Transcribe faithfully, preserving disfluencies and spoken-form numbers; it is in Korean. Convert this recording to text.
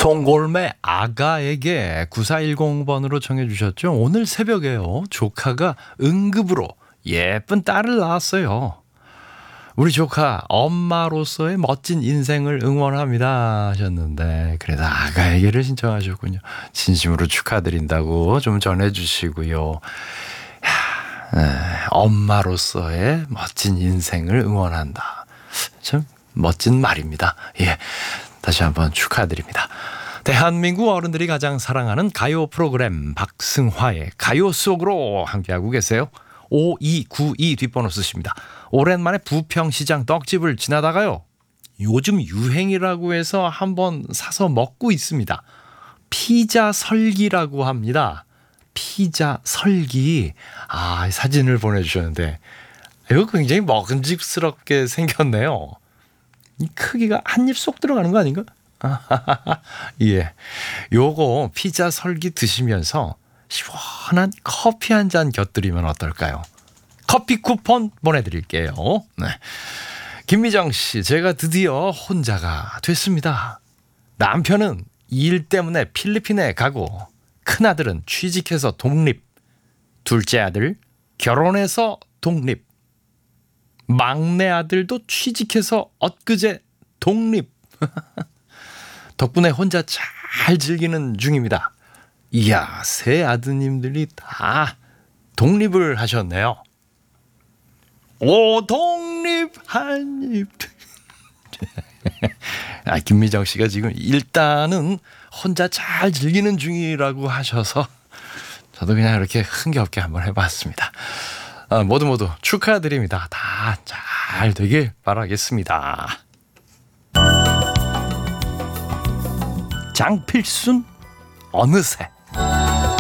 송골매 아가에게 구사일공 번으로 청해 주셨죠. 오늘 새벽에요. 조카가 응급으로 예쁜 딸을 낳았어요. 우리 조카 엄마로서의 멋진 인생을 응원합니다 하셨는데, 그래서 아가에게를 신청하셨군요. 진심으로 축하드린다고 좀 전해주시고요. 에, 엄마로서의 멋진 인생을 응원한다. 참 멋진 말입니다. 예, 다시 한번 축하드립니다. 대한민국 어른들이 가장 사랑하는 가요 프로그램 박승화의 가요 속으로 함께하고 계세요. 오이구이 뒷번호 쓰십니다. 오랜만에 부평시장 떡집을 지나다가요, 요즘 유행이라고 해서 한번 사서 먹고 있습니다. 피자 설기라고 합니다. 피자 설기. 아, 사진을 보내주셨는데 이거 굉장히 먹음직스럽게 생겼네요. 이 크기가 한 입 쏙 들어가는 거 아닌가? 예, 요거 피자 설기 드시면서 시원한 커피 한 잔 곁들이면 어떨까요? 커피 쿠폰 보내드릴게요. 네. 김미정 씨, 제가 드디어 혼자가 됐습니다. 남편은 일 때문에 필리핀에 가고, 큰아들은 취직해서 독립, 둘째 아들 결혼해서 독립, 막내 아들도 취직해서 엊그제 독립. 덕분에 혼자 잘 즐기는 중입니다. 이야, 세 아드님들이 다 독립을 하셨네요. 오, 독립 한 입. 아, 김미정 씨가 지금 일단은 혼자 잘 즐기는 중이라고 하셔서 저도 그냥 이렇게 흥겹게 한번 해봤습니다. 아, 모두 모두 축하드립니다. 다 잘 되길 바라겠습니다. 장필순 어느새.